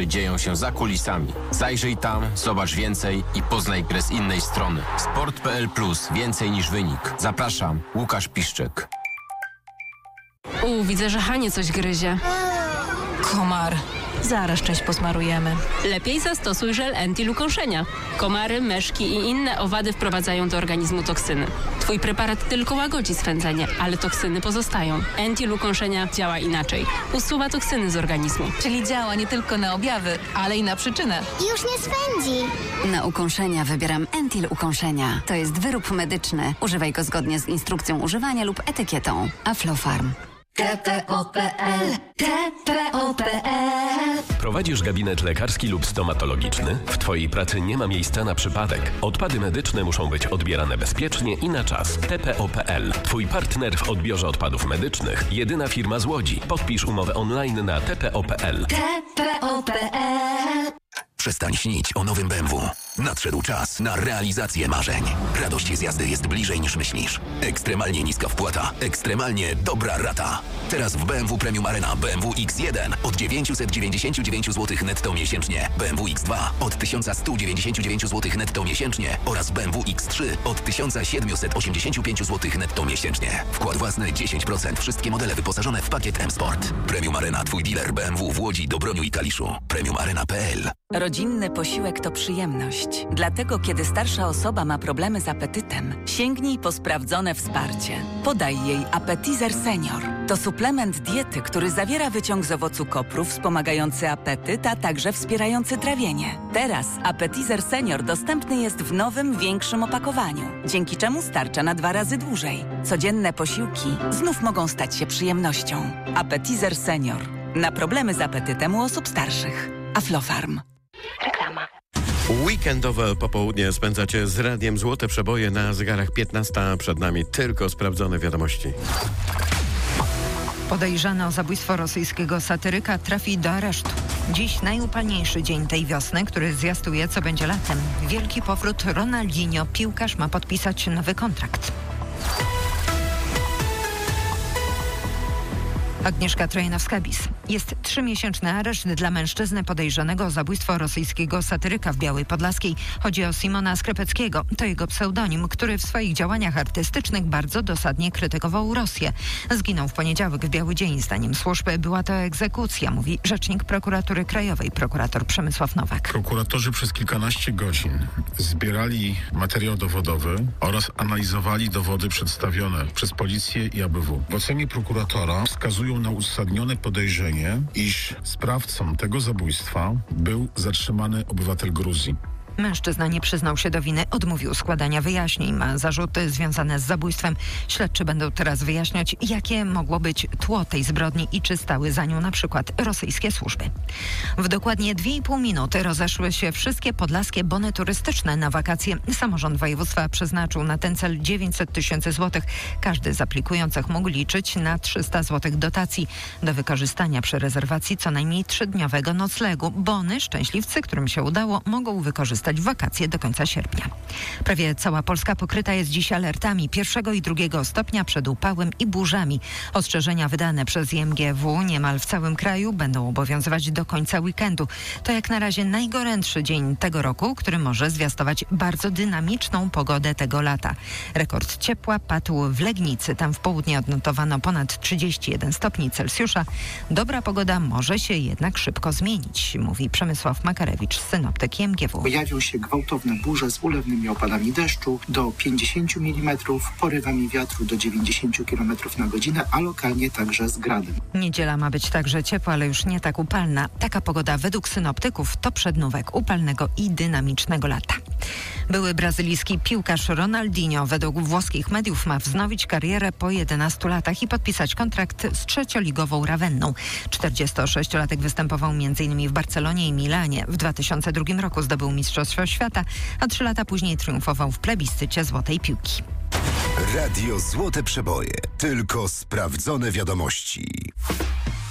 które dzieją się za kulisami. Zajrzyj tam, zobacz więcej i poznaj grę z innej strony. Sport.pl Plus. Więcej niż wynik. Zapraszam, Łukasz Piszczek. Widzę, że Hanie coś gryzie. Komar. Zaraz część posmarujemy. Lepiej zastosuj żel anti-ukąszenia. Komary, myszki i inne owady wprowadzają do organizmu toksyny. Twój preparat tylko łagodzi swędzenie, ale toksyny pozostają. Anti-ukąszenia działa inaczej. Usuwa toksyny z organizmu. Czyli działa nie tylko na objawy, ale i na przyczynę. Już nie swędzi. Na ukąszenia wybieram Entil Ukąszenia. To jest wyrób medyczny. Używaj go zgodnie z instrukcją używania lub etykietą. Aflofarm. TPO.pl. Prowadzisz gabinet lekarski lub stomatologiczny? W Twojej pracy nie ma miejsca na przypadek. Odpady medyczne muszą być odbierane bezpiecznie i na czas. TPO.pl. Twój partner w odbiorze odpadów medycznych. Jedyna firma z Łodzi. Podpisz umowę online na TPO.pl. TPO.pl. Przestań śnić o nowym BMW. Nadszedł czas na realizację marzeń. Radość z jazdy jest bliżej niż myślisz. Ekstremalnie niska wpłata, ekstremalnie dobra rata. Teraz w BMW Premium Arena BMW X1 od 999 zł netto miesięcznie, BMW X2 od 1199 zł netto miesięcznie oraz BMW X3 od 1785 zł netto miesięcznie. Wkład własny 10%. Wszystkie modele wyposażone w pakiet M-Sport. Premium Arena, twój dealer BMW w Łodzi, Dobroniu i Kaliszu. Premiumarena.pl. Rodzinny posiłek to przyjemność. Dlatego, kiedy starsza osoba ma problemy z apetytem, sięgnij po sprawdzone wsparcie. Podaj jej Appetizer Senior. To suplement diety, który zawiera wyciąg z owocu kopru wspomagający apetyt, a także wspierający trawienie. Teraz Appetizer Senior dostępny jest w nowym, większym opakowaniu, dzięki czemu starcza na 2 razy dłużej. Codzienne posiłki znów mogą stać się przyjemnością. Appetizer Senior. Na problemy z apetytem u osób starszych. Aflofarm. Reklama. Weekendowe popołudnie spędzacie z Radiem Złote Przeboje na zegarach 15. Przed nami tylko sprawdzone wiadomości. Podejrzany o zabójstwo rosyjskiego satyryka trafi do aresztu. Dziś najupalniejszy dzień tej wiosny, który zwiastuje, co będzie latem. Wielki powrót Ronaldinho. Piłkarz ma podpisać nowy kontrakt. Agnieszka Trojanowska-Bis. Jest 3-miesięczny areszt dla mężczyzny podejrzanego o zabójstwo rosyjskiego satyryka w Białej Podlaskiej. Chodzi o Simona Skrypeckiego. To jego pseudonim, który w swoich działaniach artystycznych bardzo dosadnie krytykował Rosję. Zginął w poniedziałek w biały dzień. Zdaniem służby była to egzekucja, mówi rzecznik prokuratury krajowej, prokurator Przemysław Nowak. Prokuratorzy przez kilkanaście godzin zbierali materiał dowodowy oraz analizowali dowody przedstawione przez policję i ABW. W ocenie prokuratora wskazują na uzasadnione podejrzenie, iż sprawcą tego zabójstwa był zatrzymany obywatel Gruzji. Mężczyzna nie przyznał się do winy, odmówił składania wyjaśnień. Ma zarzuty związane z zabójstwem. Śledczy będą teraz wyjaśniać, jakie mogło być tło tej zbrodni i czy stały za nią na przykład rosyjskie służby. W dokładnie 2,5 minuty rozeszły się wszystkie podlaskie bony turystyczne na wakacje. Samorząd województwa przeznaczył na ten cel 900 000 złotych. Każdy z aplikujących mógł liczyć na 300 złotych dotacji do wykorzystania przy rezerwacji co najmniej 3-dniowego noclegu. Bony szczęśliwcy, którym się udało, mogą wykorzystać w wakacje do końca sierpnia. Prawie cała Polska pokryta jest dziś alertami 1. i 2. stopnia przed upałem i burzami. Ostrzeżenia wydane przez IMGW niemal w całym kraju będą obowiązywać do końca weekendu. To jak na razie najgorętszy dzień tego roku, który może zwiastować bardzo dynamiczną pogodę tego lata. Rekord ciepła padł w Legnicy. Tam w południe odnotowano ponad 31 stopni Celsjusza. Dobra pogoda może się jednak szybko zmienić, mówi Przemysław Makarewicz, synoptyk IMGW. Pojawią się gwałtowne burze z ulewnymi opadami deszczu do 50 mm, porywami wiatru do 90 km na godzinę, a lokalnie także z gradem. Niedziela ma być także ciepła, ale już nie tak upalna. Taka pogoda według synoptyków to przednówek upalnego i dynamicznego lata. Były brazylijski piłkarz Ronaldinho według włoskich mediów ma wznowić karierę po 11 latach i podpisać kontrakt z trzecioligową Ravenną. 46-latek występował m.in. w Barcelonie i Milanie. W 2002 roku zdobył Mistrzostwo Świata, a 3 lata później triumfował w plebiscycie Złotej Piłki. Radio Złote Przeboje. Tylko sprawdzone wiadomości.